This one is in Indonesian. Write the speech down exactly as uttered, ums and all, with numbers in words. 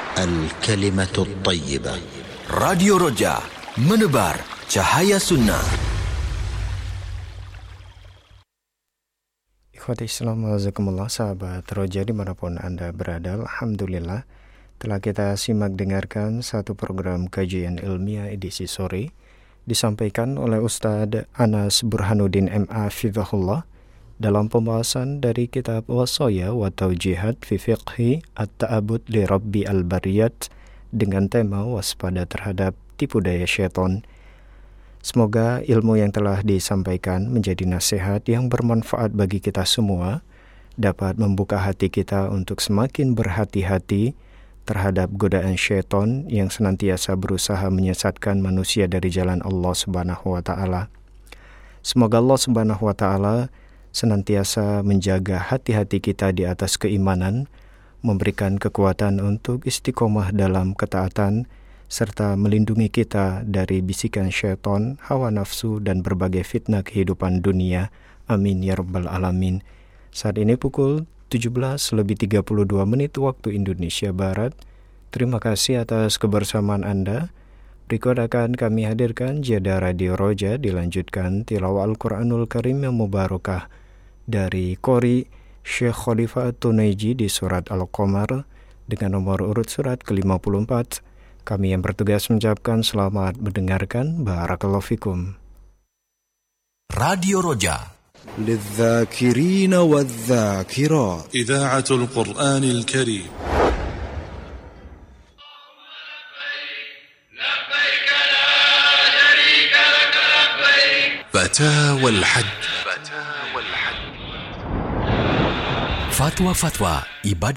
الكلمة الطيبة. Radio Roja, menebar cahaya sunnah. Ikhwati Islam, wazakumullah, sahabat Roja dimanapun Anda berada, alhamdulillah telah kita simak dengarkan satu program kajian ilmiah edisi sore disampaikan oleh Ustadz Anas Burhanuddin M A Fidhahullah dalam pembahasan dari kitab Wasaya wa Taujihat fi Fiqhi At-Ta'abud li Rabbi Al-Bariyat dengan tema waspada terhadap tipu daya syaitan. Semoga ilmu yang telah disampaikan menjadi nasihat yang bermanfaat bagi kita semua, dapat membuka hati kita untuk semakin berhati-hati terhadap godaan syaitan yang senantiasa berusaha menyesatkan manusia dari jalan Allah Subhanahu wa taala. Semoga Allah Subhanahu wa taala senantiasa menjaga hati-hati kita di atas keimanan, memberikan kekuatan untuk istiqomah dalam ketaatan, serta melindungi kita dari bisikan syaitan, hawa nafsu, dan berbagai fitnah kehidupan dunia. Amin ya rabbal alamin. Saat ini pukul tujuh belas lebih tiga puluh dua menit waktu Indonesia Barat. Terima kasih atas kebersamaan Anda. Berikut akan kami hadirkan jeda Radio Roja, dilanjutkan tilawah Al-Quranul Karim yang mubarakah dari Qori Syekh Khalifah Tunaiji di surat Al-Qamar dengan nomor urut surat ke lima puluh empat. Kami yang bertugas mengucapkan selamat mendengarkan. Barakallahu fikum. Radio Roja للذاكرين والذاكرات إذاعة القرآن الكريم. فتاوى الحج. Fatwa-fatwa ibadah